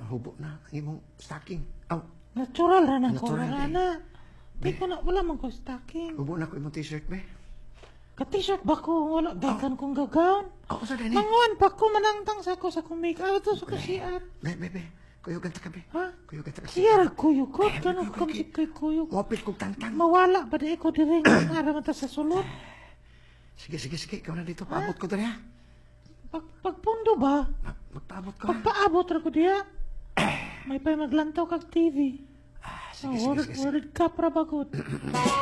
hubo na ang imong stocking. Aw, Natural ra na ko Natural, ra eh. na. Di ko na, wala man ko stocking. hubo na ko imong t-shirt be. Ka-t-shirt ba ko? Wala, dagan kong gagawin. Ako sa dani. Manguan pa ko manangtang sa ko sa kong make-out to sa kusiat. Be. Kuyugan ta ka be. Ha? Kuyugan ta ka. Siya kuyukot, kano ko kamsik kay kuyuk. Wapit kong tangtang. Mawala ba di ko diri nga ara man ta sa sulod. Sige. Ikaw na dito. Paabot ko dali ha. Pagpundo ba? Magpaabot ko ha. Pagpaabot ra ko diya. May pay maglantaw kag TV. Sige. World Cup ra ba gud?